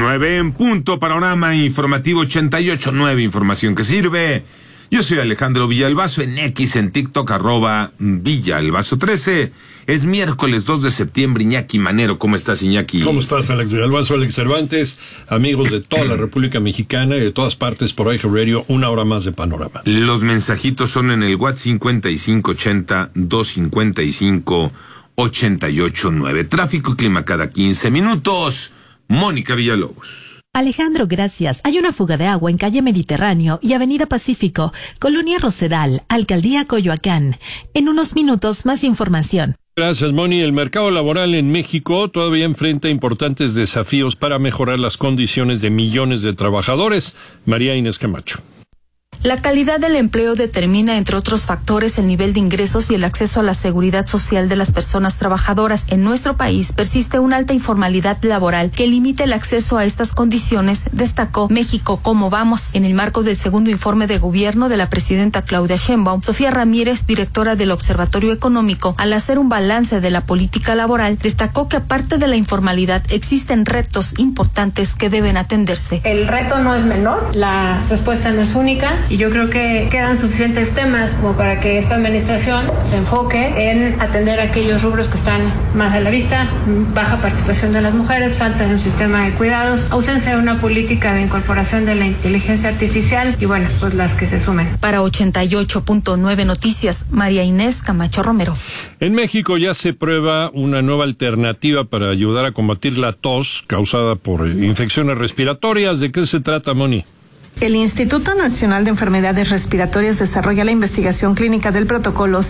9 en punto, panorama informativo 88.9, información que sirve. Yo soy Alejandro Villalbazo, en X, en TikTok, @Villalbazo13. Es miércoles 2 de septiembre, Iñaki Manero. ¿Cómo estás, Iñaki? ¿Cómo estás, Alex Villalbazo, Alex Cervantes? Amigos de toda la República Mexicana y de todas partes por iHeart Radio, una hora más de panorama. Los mensajitos son en el WhatsApp 5580-255-889. Tráfico y clima cada 15 minutos. Mónica Villalobos. Alejandro, gracias. Hay una fuga de agua en calle Mediterráneo y avenida Pacífico, Colonia Rosedal, Alcaldía Coyoacán. En unos minutos, más información. Gracias, Moni. El mercado laboral en México todavía enfrenta importantes desafíos para mejorar las condiciones de millones de trabajadores. María Inés Camacho. La calidad del empleo determina, entre otros factores, el nivel de ingresos y el acceso a la seguridad social de las personas trabajadoras. En nuestro país persiste una alta informalidad laboral que limita el acceso a estas condiciones, destacó México Cómo Vamos. En el marco del segundo informe de gobierno de la presidenta Claudia Sheinbaum, Sofía Ramírez, directora del Observatorio Económico, al hacer un balance de la política laboral, destacó que aparte de la informalidad existen retos importantes que deben atenderse. El reto no es menor, la respuesta no es única. Y yo creo que quedan suficientes temas como para que esta administración se enfoque en atender aquellos rubros que están más a la vista: baja participación de las mujeres, falta de un sistema de cuidados, ausencia de una política de incorporación de la inteligencia artificial y bueno, pues las que se sumen. Para 88.9 Noticias, María Inés Camacho Romero. En México ya se prueba una nueva alternativa para ayudar a combatir la tos causada por infecciones respiratorias. ¿De qué se trata, Moni? El Instituto Nacional de Enfermedades Respiratorias desarrolla la investigación clínica del protocolo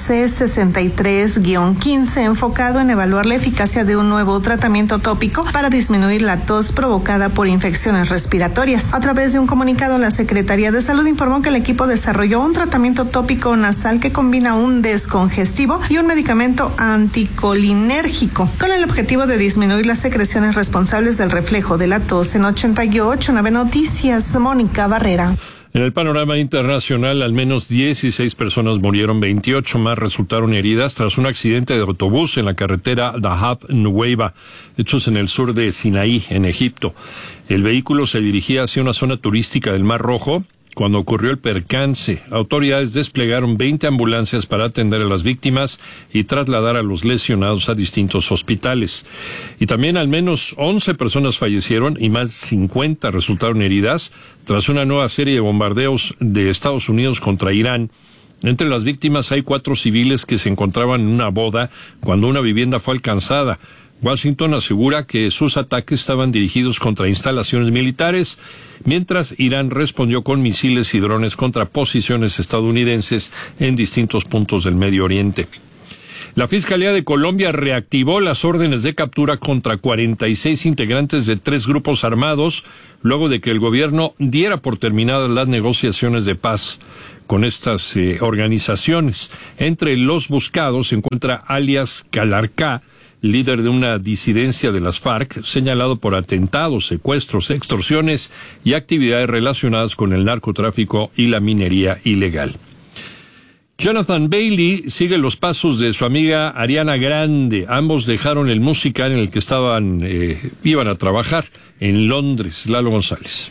C63-15 enfocado en evaluar la eficacia de un nuevo tratamiento tópico para disminuir la tos provocada por infecciones respiratorias. A través de un comunicado, la Secretaría de Salud informó que el equipo desarrolló un tratamiento tópico nasal que combina un descongestivo y un medicamento anticolinérgico con el objetivo de disminuir las secreciones responsables del reflejo de la tos. En 88.9 Noticias, Mónica Barrera. En el panorama internacional, al menos 16 personas murieron, 28 más resultaron heridas tras un accidente de autobús en la carretera Dahab-Nuweiba, hechos en el sur de Sinaí, en Egipto. El vehículo se dirigía hacia una zona turística del Mar Rojo cuando ocurrió el percance. Autoridades desplegaron 20 ambulancias para atender a las víctimas y trasladar a los lesionados a distintos hospitales. Y también al menos 11 personas fallecieron y más de 50 resultaron heridas tras una nueva serie de bombardeos de Estados Unidos contra Irán. Entre las víctimas hay 4 civiles que se encontraban en una boda cuando una vivienda fue alcanzada. Washington asegura que sus ataques estaban dirigidos contra instalaciones militares, mientras Irán respondió con misiles y drones contra posiciones estadounidenses en distintos puntos del Medio Oriente. La Fiscalía de Colombia reactivó las órdenes de captura contra 46 integrantes de 3 grupos armados, luego de que el gobierno diera por terminadas las negociaciones de paz con estas organizaciones. Entre los buscados se encuentra alias Calarcá, líder de una disidencia de las FARC, señalado por atentados, secuestros, extorsiones y actividades relacionadas con el narcotráfico y la minería ilegal. Jonathan Bailey sigue los pasos de su amiga Ariana Grande. Ambos dejaron el musical en el que iban a trabajar en Londres. Lalo González.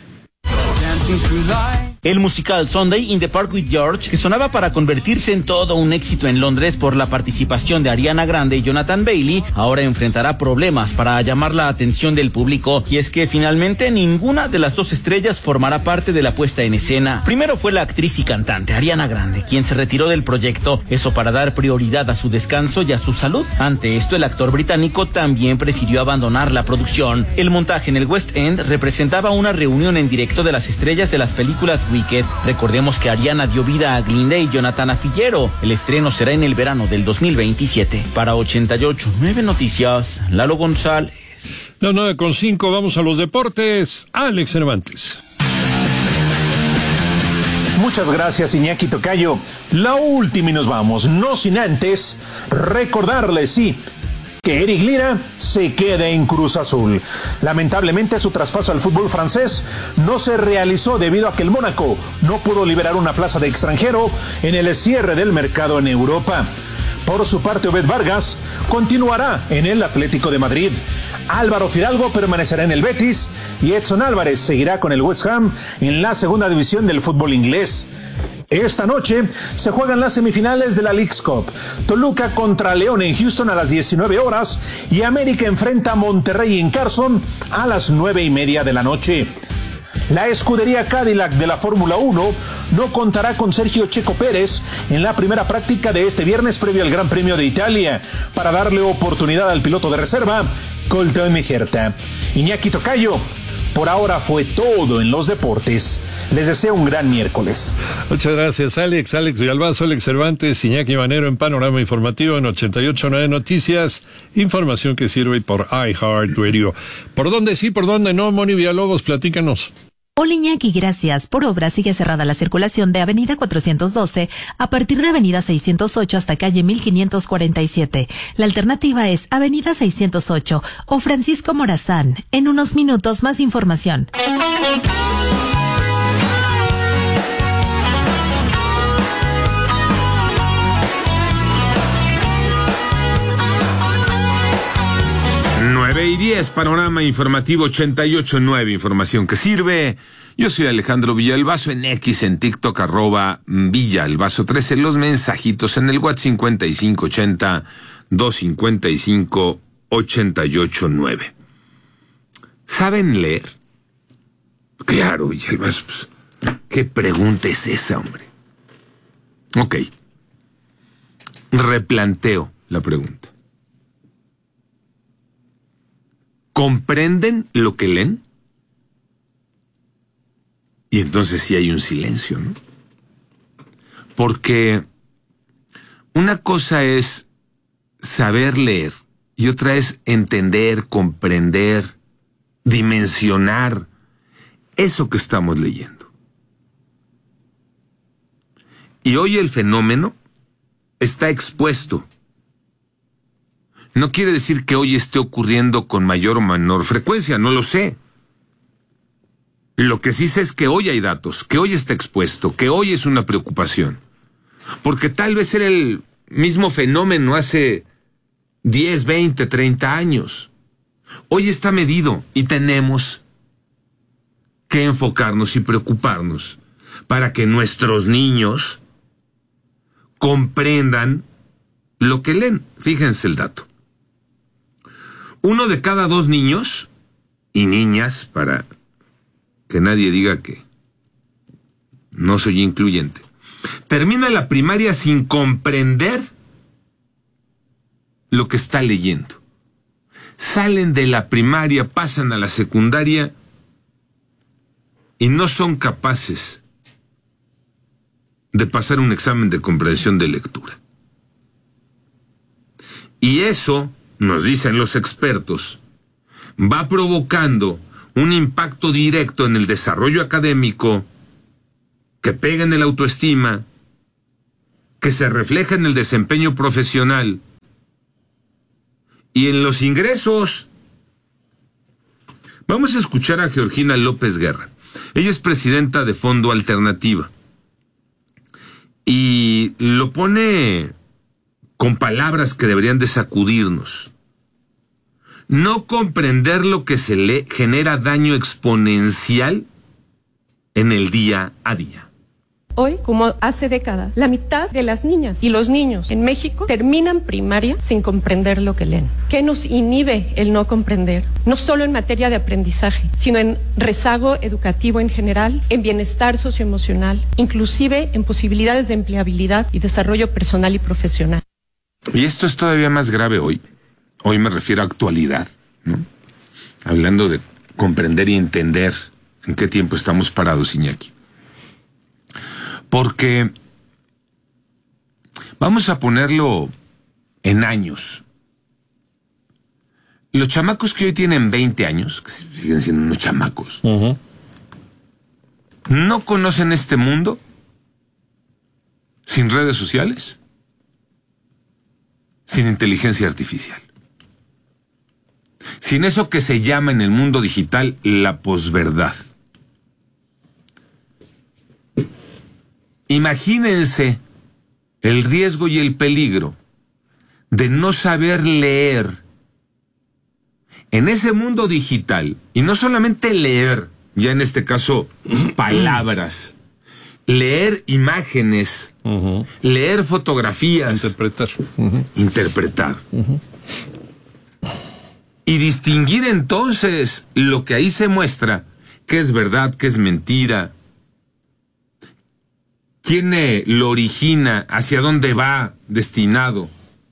El musical Sunday in the Park with George, que sonaba para convertirse en todo un éxito en Londres por la participación de Ariana Grande y Jonathan Bailey, ahora enfrentará problemas para llamar la atención del público, y es que finalmente ninguna de las dos estrellas formará parte de la puesta en escena. Primero fue la actriz y cantante Ariana Grande, quien se retiró del proyecto, eso para dar prioridad a su descanso y a su salud. Ante esto, el actor británico también prefirió abandonar la producción. El montaje en el West End representaba una reunión en directo de las estrellas de las películas Wicked. Recordemos que Ariana dio vida a Glenda y Jonathan a Figuero. El estreno será en el verano del 2027. Para 88.9 Noticias, Lalo González. Las 9:05, vamos a los deportes. Alex Cervantes. Muchas gracias, Iñaki Tocayo. La última y nos vamos, no sin antes recordarles, que Eric Lira se quede en Cruz Azul. Lamentablemente, su traspaso al fútbol francés no se realizó debido a que el Mónaco no pudo liberar una plaza de extranjero en el cierre del mercado en Europa. Por su parte, Obed Vargas continuará en el Atlético de Madrid. Álvaro Fidalgo permanecerá en el Betis y Edson Álvarez seguirá con el West Ham en la segunda división del fútbol inglés. Esta noche se juegan las semifinales de la Leagues Cup. Toluca contra León en Houston a las 19 horas y América enfrenta a Monterrey en Carson a las 9:30 de la noche. La escudería Cadillac de la Fórmula 1 no contará con Sergio Checo Pérez en la primera práctica de este viernes previo al Gran Premio de Italia para darle oportunidad al piloto de reserva, Colton Mejerta. Iñaki Tocayo, por ahora fue todo en los deportes. Les deseo un gran miércoles. Muchas gracias, Alex Villalbazo, Alex Cervantes, Iñaki Manero en Panorama Informativo en 88.9 Noticias. Información que sirve por iHeartRadio. ¿Por dónde sí, por dónde no? Moni Villalobos, platícanos. Hola Iñaki, gracias. Por obra sigue cerrada la circulación de Avenida 412 a partir de Avenida 608 hasta calle 1547. La alternativa es Avenida 608 o Francisco Morazán. En unos minutos más información. Y 10, Panorama Informativo 88.9, información que sirve. Yo soy Alejandro Villalbazo en X, en TikTok, @Villalbazo13, los mensajitos en el WhatsApp 5580-255-889. ¿Saben leer? Claro, Villalbazo, pues, ¿qué pregunta es esa, hombre? Ok. Replanteo la pregunta. ¿Comprenden lo que leen? Y entonces sí hay un silencio, ¿no? Porque una cosa es saber leer y otra es entender, comprender, dimensionar eso que estamos leyendo. Y hoy el fenómeno está expuesto. No quiere decir que hoy esté ocurriendo con mayor o menor frecuencia, no lo sé. Lo que sí sé es que hoy hay datos, que hoy está expuesto, que hoy es una preocupación. Porque tal vez era el mismo fenómeno hace 10, 20, 30 años. Hoy está medido y tenemos que enfocarnos y preocuparnos para que nuestros niños comprendan lo que leen. Fíjense el dato. 1 de cada 2 niños y niñas, para que nadie diga que no soy incluyente, termina la primaria sin comprender lo que está leyendo. Salen de la primaria, pasan a la secundaria y no son capaces de pasar un examen de comprensión de lectura. Y eso, nos dicen los expertos, va provocando un impacto directo en el desarrollo académico, que pega en el autoestima, que se refleja en el desempeño profesional y en los ingresos. Vamos a escuchar a Georgina López Guerra. Ella es presidenta de Fondo Alternativa y lo pone con palabras que deberían de sacudirnos. No comprender lo que se lee genera daño exponencial en el día a día. Hoy, como hace décadas, la mitad de las niñas y los niños en México terminan primaria sin comprender lo que leen. ¿Qué nos inhibe el no comprender? No solo en materia de aprendizaje, sino en rezago educativo en general, en bienestar socioemocional, inclusive en posibilidades de empleabilidad y desarrollo personal y profesional. Y esto es todavía más grave hoy. Hoy me refiero a actualidad, ¿no? Hablando de comprender y entender en qué tiempo estamos parados, Iñaki. Porque vamos a ponerlo en años. Los chamacos que hoy tienen 20 años, que siguen siendo unos chamacos, no conocen este mundo sin redes sociales, sin inteligencia artificial, sin eso que se llama en el mundo digital la posverdad. Imagínense el riesgo y el peligro de no saber leer en ese mundo digital, y no solamente leer, ya en este caso, palabras, leer imágenes, leer fotografías, interpretar. Y distinguir entonces lo que ahí se muestra, qué es verdad, qué es mentira, quién lo origina, hacia dónde va destinado.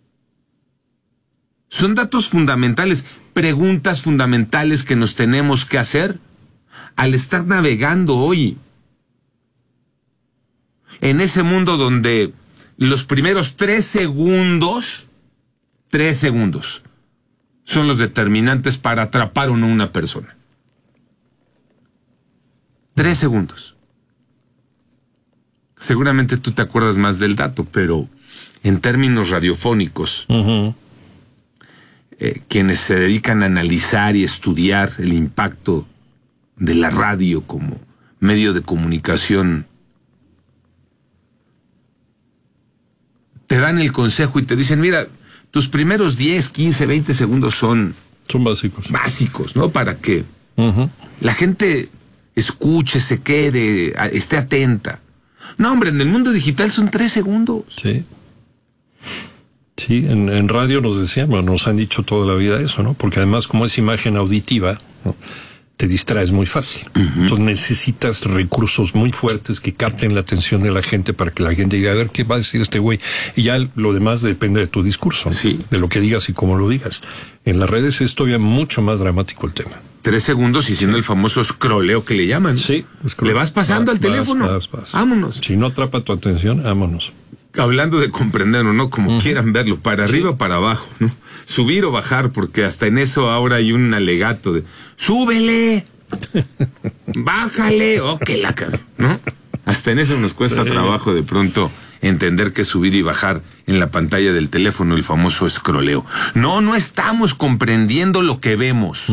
Son datos fundamentales, preguntas fundamentales que nos tenemos que hacer al estar navegando hoy en ese mundo donde los primeros 3 segundos son los determinantes para atrapar o no una persona. 3 segundos. Seguramente tú te acuerdas más del dato, pero en términos radiofónicos, quienes se dedican a analizar y estudiar el impacto de la radio como medio de comunicación, te dan el consejo y te dicen, mira, tus primeros 10, 15, 20 segundos son básicos. Básicos, ¿no? Para que la gente escuche, se quede, esté atenta. No, hombre, en el mundo digital son 3 segundos. Sí. Sí, en radio nos decían, bueno, nos han dicho toda la vida eso, ¿no? Porque además, como es imagen auditiva, ¿no?, te distraes muy fácil. Entonces necesitas recursos muy fuertes que capten la atención de la gente para que la gente diga, a ver, ¿qué va a decir este güey? Y ya lo demás depende de tu discurso, ¿no? Sí. De lo que digas y cómo lo digas. En las redes es todavía mucho más dramático el tema. 3 segundos y siendo el famoso scrolleo que le llaman. Sí. Le vas pasando al teléfono. Vámonos. Si no atrapa tu atención, vámonos. Hablando de comprenderlo, ¿no? Como quieran verlo, para arriba o para abajo, ¿no? Subir o bajar, porque hasta en eso ahora hay un alegato de ¡súbele! ¡Bájale! ¡Oh, qué laca! ¿No? Hasta en eso nos cuesta trabajo de pronto entender que subir y bajar en la pantalla del teléfono, el famoso scrolleo. No estamos comprendiendo lo que vemos.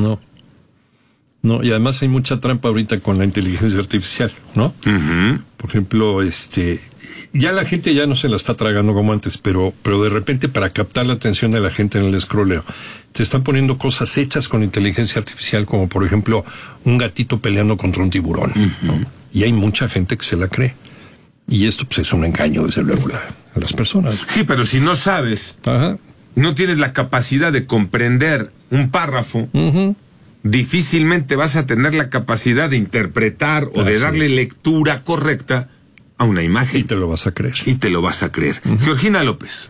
No, y además hay mucha trampa ahorita con la inteligencia artificial, ¿no? Por ejemplo, ya la gente ya no se la está tragando como antes, pero de repente para captar la atención de la gente en el scrolleo, se están poniendo cosas hechas con inteligencia artificial, como por ejemplo un gatito peleando contra un tiburón, ¿no? Y hay mucha gente que se la cree. Y esto pues es un engaño, desde luego, a las personas. Sí, pero si no sabes, no tienes la capacidad de comprender un párrafo, difícilmente vas a tener la capacidad de interpretar o de darle lectura correcta a una imagen. Y te lo vas a creer. Georgina López.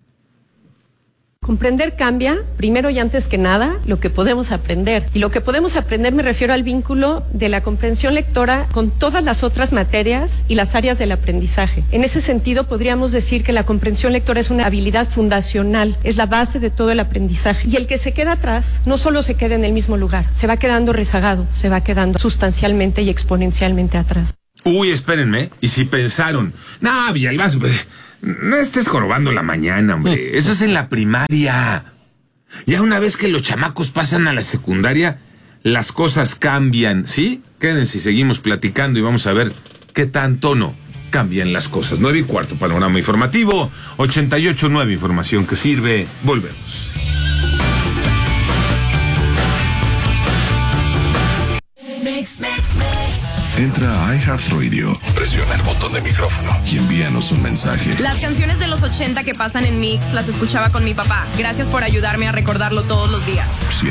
Comprender cambia, primero y antes que nada, lo que podemos aprender. Y lo que podemos aprender me refiero al vínculo de la comprensión lectora con todas las otras materias y las áreas del aprendizaje. En ese sentido, podríamos decir que la comprensión lectora es una habilidad fundacional, es la base de todo el aprendizaje. Y el que se queda atrás no solo se queda en el mismo lugar, se va quedando rezagado, se va quedando sustancialmente y exponencialmente atrás. Uy, espérenme. ¿Y si pensaron? No, Villalbazo, no estés jorobando la mañana, hombre. Eso es en la primaria. Ya una vez que los chamacos pasan a la secundaria, las cosas cambian, ¿sí? Quédense y seguimos platicando y vamos a ver qué tanto no cambian las cosas. 9:15, panorama informativo. 88.9, información que sirve. Volvemos. Entra a iHeartRadio, presiona el botón de micrófono y envíanos un mensaje. Las canciones de los 80 que pasan en Mix las escuchaba con mi papá. Gracias por ayudarme a recordarlo todos los días.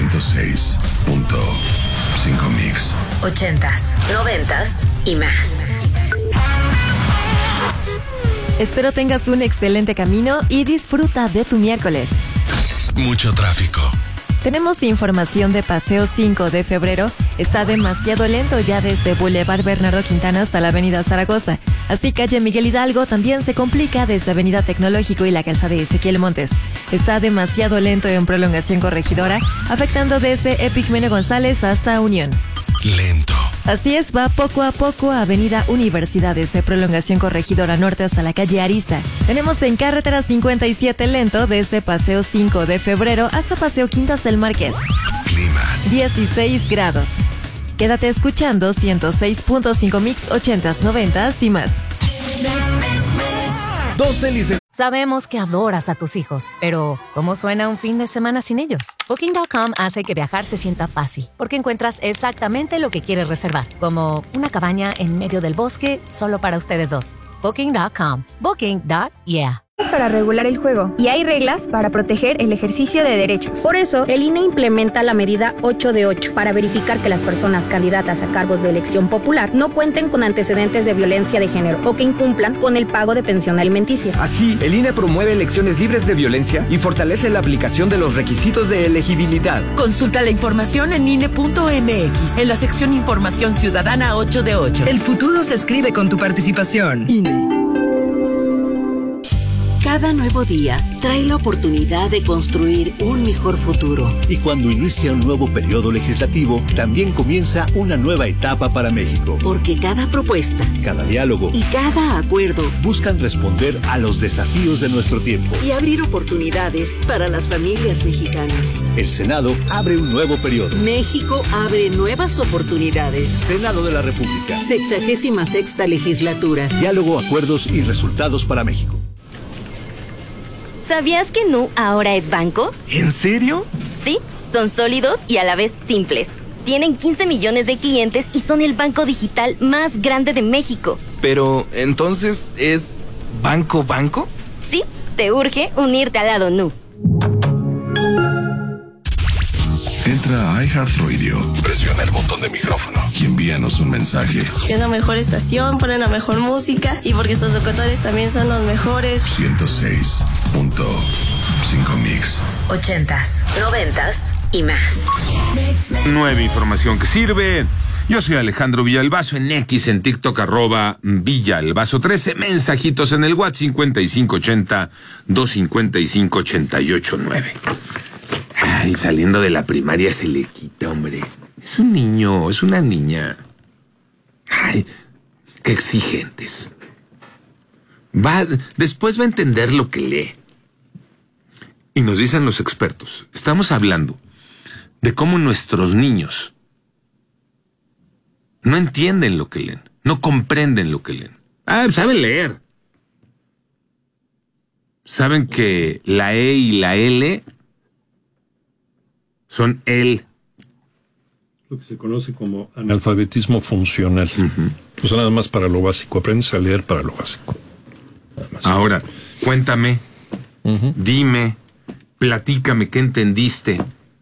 106.5 Mix. 80s, 90s y más. Espero tengas un excelente camino y disfruta de tu miércoles. Mucho tráfico. Tenemos información de Paseo 5 de Febrero. Está demasiado lento ya desde Boulevard Bernardo Quintana hasta la Avenida Zaragoza. Así calle Miguel Hidalgo también se complica desde Avenida Tecnológico y la calzada de Ezequiel Montes. Está demasiado lento en Prolongación Corregidora, afectando desde Epigmenio González hasta Unión. Lento. Así es, va poco a poco a Avenida Universidad desde Prolongación Corregidora Norte hasta la calle Arista. Tenemos en carretera 57 lento desde Paseo 5 de Febrero hasta Paseo Quintas del Marqués. Clima. 16 grados. Quédate escuchando 106.5 Mix 80s, 90s y más. 12 Sabemos que adoras a tus hijos, pero ¿cómo suena un fin de semana sin ellos? Booking.com hace que viajar se sienta fácil, porque encuentras exactamente lo que quieres reservar, como una cabaña en medio del bosque solo para ustedes dos. Booking.com. Booking.yeah. Para regular el juego y hay reglas para proteger el ejercicio de derechos. Por eso, el INE implementa la medida 8 de 8 para verificar que las personas candidatas a cargos de elección popular no cuenten con antecedentes de violencia de género o que incumplan con el pago de pensión alimenticia. Así, el INE promueve elecciones libres de violencia y fortalece la aplicación de los requisitos de elegibilidad. Consulta la información en INE.mx, en la sección Información Ciudadana 8 de 8. El futuro se escribe con tu participación. INE. Cada nuevo día trae la oportunidad de construir un mejor futuro. Y cuando inicia un nuevo periodo legislativo, también comienza una nueva etapa para México. Porque cada propuesta, cada diálogo y cada acuerdo buscan responder a los desafíos de nuestro tiempo y abrir oportunidades para las familias mexicanas. El Senado abre un nuevo periodo. México abre nuevas oportunidades. Senado de la República. 66ª legislatura. Diálogo, acuerdos y resultados para México. ¿Sabías que Nu ahora es banco? ¿En serio? Sí, son sólidos y a la vez simples. Tienen 15 millones de clientes y son el banco digital más grande de México. Pero, ¿entonces es banco? Sí, te urge unirte al lado Nu. Entra a iHeartRadio, presiona el botón de micrófono y envíanos un mensaje. Es la mejor estación, ponen la mejor música y porque sus locutores también son los mejores. 106.5 Mix. 80s, 90s y más. Nueva información que sirve. Yo soy Alejandro Villalbazo en X, en TikTok, @Villalbazo. 13 mensajitos en el WhatsApp 5580-255-889. Ay, saliendo de la primaria se le quita, hombre. Es un niño, es una niña. Ay, qué exigentes. Después va a entender lo que lee. Y nos dicen los expertos, estamos hablando de cómo nuestros niños no entienden lo que leen, no comprenden lo que leen. Saben leer. Saben que la E y la L son lo que se conoce como analfabetismo funcional. O sea, nada más para lo básico. Aprendes a leer para lo básico. Ahora, cuéntame, dime, platícame, ¿qué entendiste?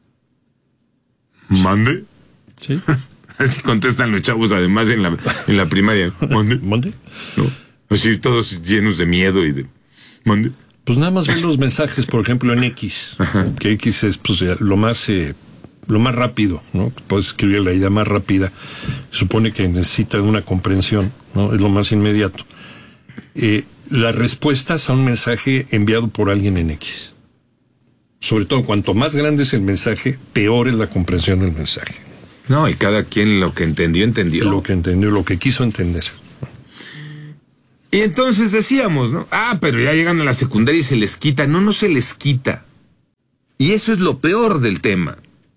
¿Mande? Sí. Así contestan los chavos, además, en la primaria. ¿Mande? ¿Mande? No. Así todos llenos de miedo y de... ¿Mande? Pues nada más ven los mensajes, por ejemplo, en X. Que X es pues lo más rápido, ¿no? Puedes escribir la idea más rápida. Supone que necesita una comprensión, ¿no? Es lo más inmediato. Las respuestas a un mensaje enviado por alguien en X. Sobre todo, cuanto más grande es el mensaje, peor es la comprensión del mensaje. No, y cada quien lo que entendió. Lo que entendió, lo que quiso entender. Y entonces decíamos, ¿no? Pero ya llegan a la secundaria y se les quita. No se les quita. Y eso es lo peor del tema.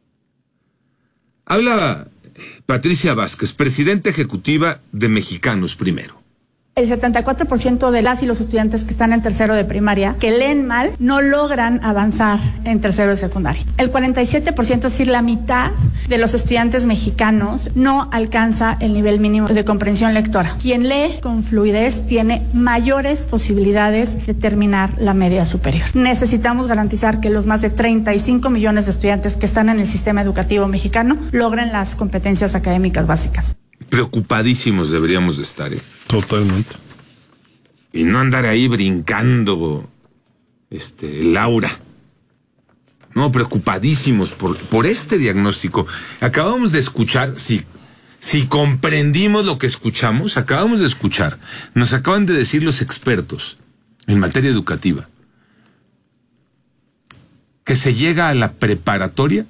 Habla Patricia Vázquez, presidenta ejecutiva de Mexicanos Primero. El 74% de las y los estudiantes que están en tercero de primaria, que leen mal, no logran avanzar en tercero de secundaria. El 47%, es decir, la mitad de los estudiantes mexicanos no alcanza el nivel mínimo de comprensión lectora. Quien lee con fluidez tiene mayores posibilidades de terminar la media superior. Necesitamos garantizar que los más de 35 millones de estudiantes que están en el sistema educativo mexicano logren las competencias académicas básicas. Preocupadísimos deberíamos de estar, ¿eh? Totalmente. Y no andar ahí brincando, Laura. No, preocupadísimos por este diagnóstico. Acabamos de escuchar, si comprendimos lo que escuchamos, acabamos de escuchar, nos acaban de decir los expertos en materia educativa, que se llega a la preparatoria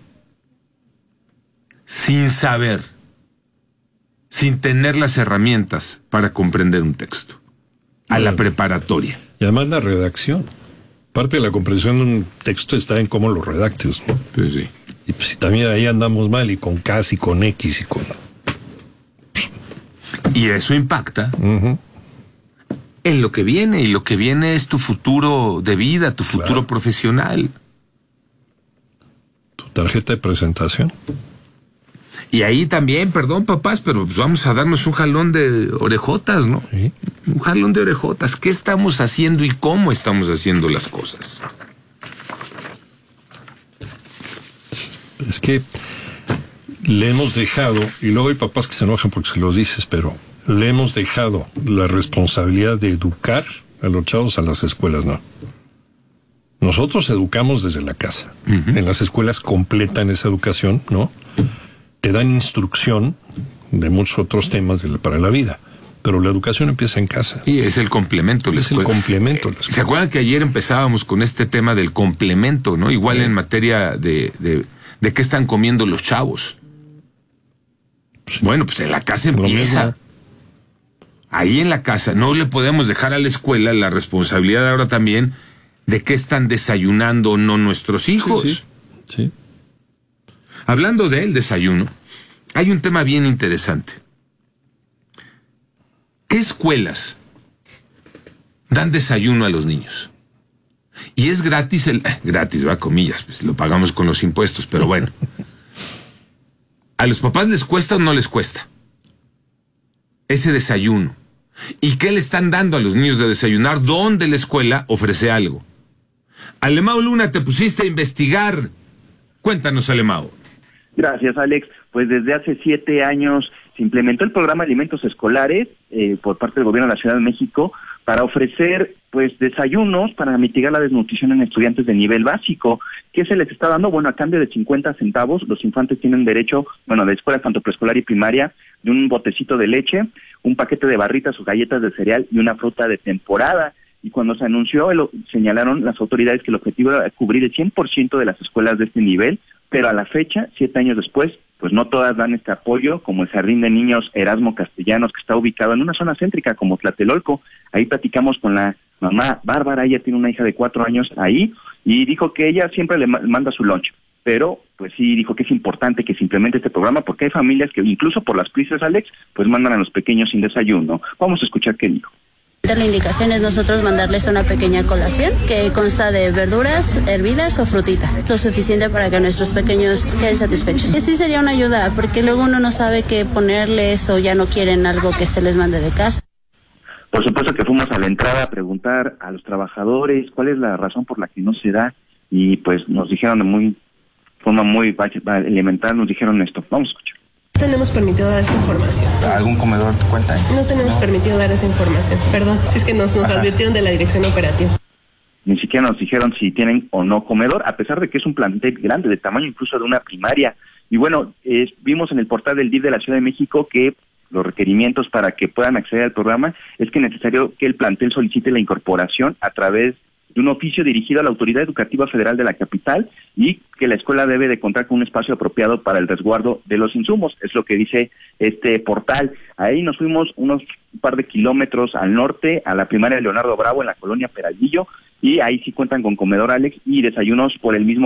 sin saber, sin tener las herramientas para comprender un texto. A la preparatoria. Y además la redacción. Parte de la comprensión de un texto está en cómo lo redactes, ¿no? Pues sí. Y pues si también ahí andamos mal, y con K, y con X, y con... Y eso impacta en lo que viene, y lo que viene es tu futuro de vida, tu futuro profesional. Tu tarjeta de presentación. Y ahí también, perdón papás, pero pues vamos a darnos un jalón de orejotas, ¿no? ¿Sí? Un jalón de orejotas. ¿Qué estamos haciendo y cómo estamos haciendo las cosas? Es que le hemos dejado, y luego hay papás que se enojan porque se los dices, pero le hemos dejado la responsabilidad de educar a los chavos a las escuelas, ¿no? Nosotros educamos desde la casa. En las escuelas completan esa educación, ¿no? Te dan instrucción de muchos otros temas para la vida, pero la educación empieza en casa. Y es el complemento. Es el complemento. ¿Se acuerdan que ayer empezábamos con este tema del complemento, ¿no? Igual en materia de qué están comiendo los chavos. Bueno, pues en la casa empieza. Ahí en la casa. No le podemos dejar a la escuela la responsabilidad ahora también de qué están desayunando o no nuestros hijos. Sí. Hablando del desayuno, hay un tema bien interesante. ¿Qué escuelas dan desayuno a los niños? Y es gratis, gratis, va, comillas, pues lo pagamos con los impuestos, pero bueno. ¿A los papás les cuesta o no les cuesta ese desayuno? ¿Y qué le están dando a los niños de desayunar? ¿Dónde la escuela ofrece algo? Alemao Luna, te pusiste a investigar. Cuéntanos, Alemao. Gracias, Alex. Pues desde hace 7 años se implementó el programa Alimentos Escolares por parte del Gobierno de la Ciudad de México para ofrecer pues desayunos para mitigar la desnutrición en estudiantes de nivel básico. ¿Qué se les está dando? Bueno, a cambio de 50 centavos, los infantes tienen derecho, de escuela tanto preescolar y primaria, de un botecito de leche, un paquete de barritas o galletas de cereal y una fruta de temporada. Y cuando se anunció, señalaron las autoridades que el objetivo era cubrir el 100% de las escuelas de este nivel, pero a la fecha, 7 años después, pues no todas dan este apoyo, como el Jardín de Niños Erasmo Castellanos, que está ubicado en una zona céntrica como Tlatelolco. Ahí platicamos con la mamá Bárbara, ella tiene una hija de 4 años ahí, y dijo que ella siempre le manda su lunch, pero pues sí dijo que es importante que se implemente este programa, porque hay familias que incluso por las prisas, Alex, pues mandan a los pequeños sin desayuno. Vamos a escuchar qué dijo. La indicación es nosotros mandarles una pequeña colación que consta de verduras hervidas o frutita, lo suficiente para que nuestros pequeños queden satisfechos. Y sí sería una ayuda, porque luego uno no sabe qué ponerles o ya no quieren algo que se les mande de casa. Por supuesto que fuimos a la entrada a preguntar a los trabajadores cuál es la razón por la que no se da, y pues nos dijeron de forma muy elemental, nos dijeron esto. Vamos a escuchar. No tenemos permitido dar esa información. ¿Algún comedor te cuenta? No tenemos permitido dar esa información, perdón. Si es que nos advirtieron de la dirección operativa. Ni siquiera nos dijeron si tienen o no comedor, a pesar de que es un plantel grande, de tamaño incluso de una primaria. Y bueno, vimos en el portal del DIF de la Ciudad de México que los requerimientos para que puedan acceder al programa es que es necesario que el plantel solicite la incorporación a través de un oficio dirigido a la Autoridad Educativa Federal de la capital, y que la escuela debe de contar con un espacio apropiado para el resguardo de los insumos. Es lo que dice este portal. Ahí nos fuimos un par de kilómetros al norte, a la primaria de Leonardo Bravo, en la colonia Peralvillo, y ahí sí cuentan con comedor, Alex, y desayunos por el mismo